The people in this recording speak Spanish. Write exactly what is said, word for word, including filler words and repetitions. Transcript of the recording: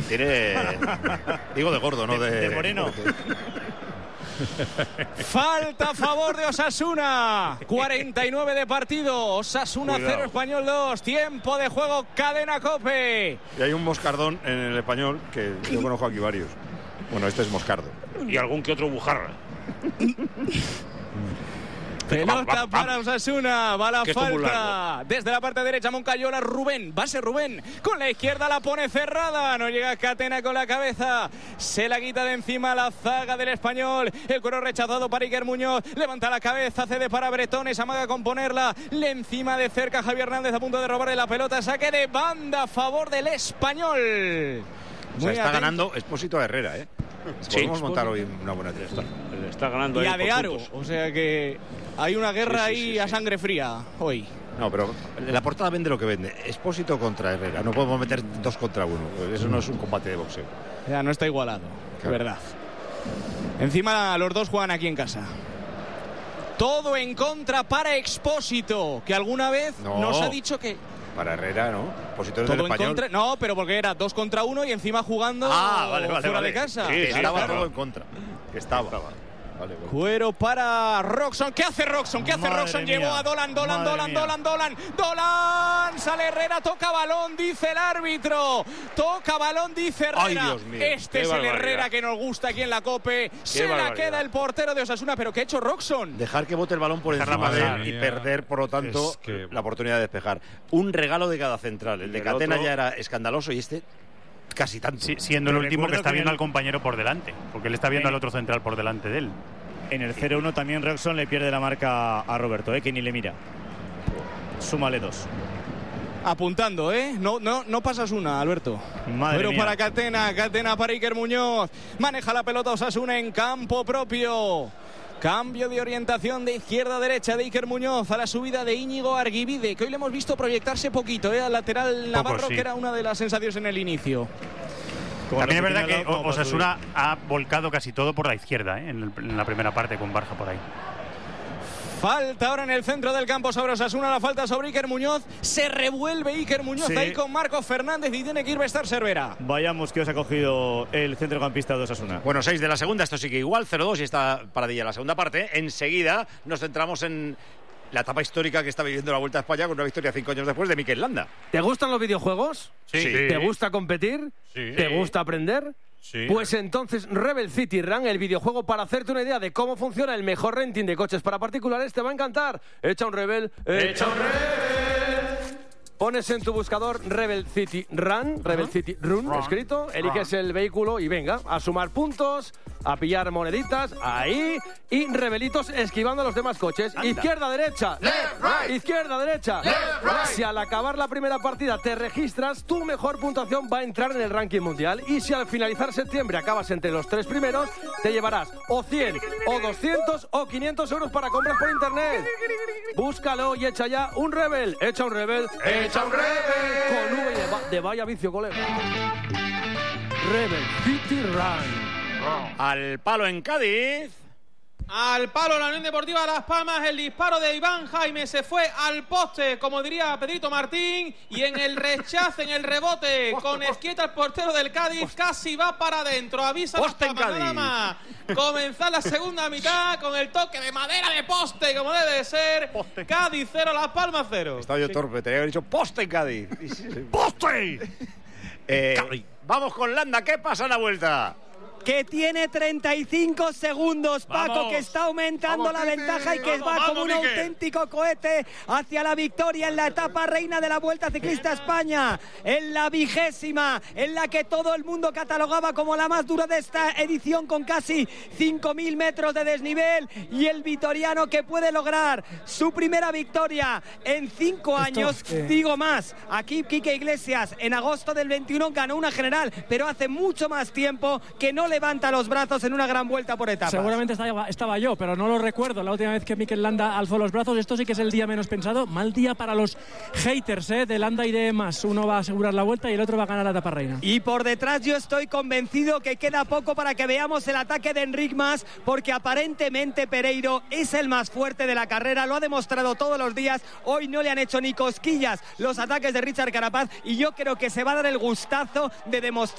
tiene... Digo de gordo, no de... De moreno. Falta a favor de Osasuna. cuarenta y nueve de partido. Osasuna cero, Español dos. Tiempo de juego, Cadena COPE. Y hay un moscardón en el Español que yo conozco aquí varios. Bueno, este es moscardo. Y algún que otro bujarra. Pelota para Osasuna, va la falta. Desde la parte derecha, Moncayola, Rubén, va a ser Rubén. Con la izquierda la pone cerrada. No llega Catena con la cabeza. Se la quita de encima la zaga del Español. El cuero rechazado para Iker Muñoz. Levanta la cabeza, cede para Bretones, amaga con ponerla. Le encima de cerca Javier Hernández a punto de robarle la pelota. Saque de banda a favor del Español. O sea, está atento. Ganando Expósito a Herrera, ¿eh? Sí, podemos montar hoy una buena fiesta. Le está ganando y ahí a de Aro, o sea que hay una guerra sí, sí, ahí sí, sí. a sangre fría hoy. No, pero la portada vende lo que vende. Expósito contra Herrera. No podemos meter dos contra uno. Eso no es un combate de boxeo. Ya no está igualado, claro. Verdad. Encima los dos juegan aquí en casa. Todo en contra para Expósito, que alguna vez no. nos ha dicho que... Para Herrera, ¿no? Expósito todo del Español. En contra, no, pero porque era dos contra uno y encima jugando ah, vale, vale, fuera vale. de casa. Sí, sí, estaba todo en contra. Que estaba. estaba. Vale, vale. Cuero para Roxon. ¿Qué hace Roxon? ¿Qué hace Madre Roxon? Mía. Llevó a Dolan, Dolan, Madre Dolan, mía. Dolan, Dolan, Dolan. Sale Herrera, toca balón, dice el árbitro. Toca balón, dice Herrera. Ay, Dios mío. Este es barbaridad. El Herrera que nos gusta aquí en la COPE. Qué Se barbaridad. La queda el portero de Osasuna. ¿Pero qué ha hecho Roxon? Dejar que bote el balón por encima de él y perder, por lo tanto, es que... la oportunidad de despejar. Un regalo de cada central. El de Catena otro... ya era escandaloso y este... casi tanto. Sí, siendo Pero el último que está que viendo el... al compañero por delante, porque él está viendo en... al otro central por delante de él. En el cero uno también Roxon le pierde la marca a Roberto, ¿eh? Que ni le mira. Súmale dos. Apuntando, ¿eh? No, no, no pasas una, Alberto. Madre Pero mía. para Catena, Catena para Iker Muñoz. Maneja la pelota Osasuna en campo propio. Cambio de orientación de izquierda a derecha de Iker Muñoz a la subida de Íñigo Arguibide, que hoy le hemos visto proyectarse poquito, ¿eh? Al lateral Navarro, Poco, sí. que era una de las sensaciones en el inicio. Como También es verdad que no, Osasuna ha volcado casi todo por la izquierda, ¿eh? en, el, en la primera parte con Barja por ahí. Falta ahora en el centro del campo sobre Osasuna, la falta sobre Iker Muñoz. Se revuelve Iker Muñoz sí. ahí con Marcos Fernández y tiene que ir Bestar Cervera. Vayamos que os ha cogido el centrocampista de Osasuna. Bueno, seis de la segunda, esto sigue igual, cero dos y está paradilla la segunda parte. Enseguida nos centramos en la etapa histórica que está viviendo la Vuelta a España con una victoria cinco años después de Mikel Landa. ¿Te gustan los videojuegos? Sí. sí. ¿Te gusta competir? Sí. ¿Te gusta aprender? Sí. Pues entonces Rebel City Run, el videojuego para hacerte una idea de cómo funciona el mejor renting de coches para particulares, te va a encantar. Echa un Rebel, echa un Rebel. Pones en tu buscador Rebel City Run, Rebel uh-huh. City Run, Run. escrito, eliges Run. el vehículo y venga, a sumar puntos, a pillar moneditas, ahí, y rebelitos esquivando a los demás coches. Anda. Izquierda, derecha, left, right. Izquierda, derecha, left, right. Si al acabar la primera partida te registras, tu mejor puntuación va a entrar en el ranking mundial. Y si al finalizar septiembre acabas entre los tres primeros, te llevarás o cien, o doscientos, o quinientos euros para compras por internet. Búscalo y echa ya un Rebel, echa un Rebel, echa un Rebel. Con V de, va de vaya vicio, colega. Rebel City Run. Al palo en Cádiz. Al palo la Unión Deportiva Las Palmas, el disparo de Iván Jaime se fue al poste, como diría Pedrito Martín, y en el rechace, en el rebote, con Esquieta el portero del Cádiz, poste. Casi va para adentro, avisa poste en Cádiz. Nada más. Comenzar la segunda mitad con el toque de madera de poste, como debe de ser. Poste. Cádiz cero, Las Palmas cero. Estadio sí. torpe, tenía que haber dicho poste en Cádiz. ¡Poste! eh, vamos con Landa, ¿qué pasa en la vuelta? Que tiene treinta y cinco segundos, Paco, vamos, que está aumentando vamos, la ventaja y que vamos, va vamos, como un Miquel. auténtico cohete hacia la victoria en la etapa reina de la Vuelta Ciclista a España, en la vigésima, en la que todo el mundo catalogaba como la más dura de esta edición, con casi cinco mil metros de desnivel, y el vitoriano que puede lograr su primera victoria en cinco años, eh. digo más, aquí Quique Iglesias en agosto del veintiuno ganó una general, pero hace mucho más tiempo que no levanta los brazos en una gran vuelta por etapas. Seguramente estaba, estaba yo, pero no lo recuerdo la última vez que Mikel Landa alzó los brazos. Esto sí que es el día menos pensado. Mal día para los haters ¿eh? de Landa y de Mas. Uno va a asegurar la vuelta y el otro va a ganar la etapa reina. Y por detrás yo estoy convencido que queda poco para que veamos el ataque de Enric Mas, porque aparentemente Pereiro es el más fuerte de la carrera, lo ha demostrado todos los días. Hoy no le han hecho ni cosquillas los ataques de Richard Carapaz, y yo creo que se va a dar el gustazo de demostrar